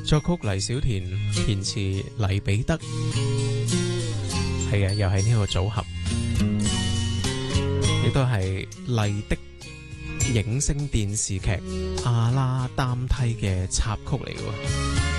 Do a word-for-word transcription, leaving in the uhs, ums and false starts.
作曲黎小田，填詞黎彼得，係啊，又係呢個組合，亦都係麗的影聲電視劇《阿拉擔梯》嘅插曲嚟嘅。